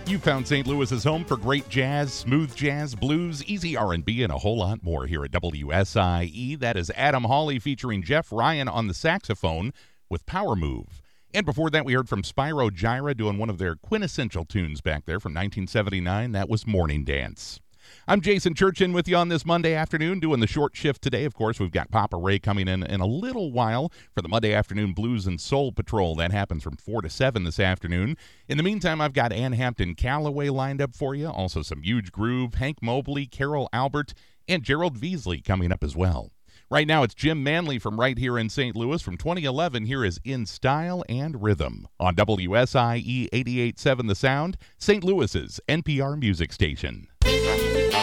You found St. Louis's home for great jazz, smooth jazz, blues, easy R&B, and a whole lot more here at WSIE. That is Adam Hawley featuring Jeff Ryan on the saxophone with Power Move. And before that, we heard from Spyro Gyra doing one of their quintessential tunes back there from 1979. That was Morning Dance. I'm Jason Churchin with you on this Monday afternoon, doing the short shift today. Of course, we've got Papa Ray coming in a little while for the Monday Afternoon Blues and Soul Patrol. That happens from 4 to 7 this afternoon. In the meantime, I've got Ann Hampton Calloway lined up for you. Also some Huge Groove, Hank Mobley, Carol Albert, and Gerald Veasley coming up as well. Right now, it's Jim Manley from right here in St. Louis. From 2011, here is In Style and Rhythm on WSIE 88.7 The Sound, St. Louis's NPR music station.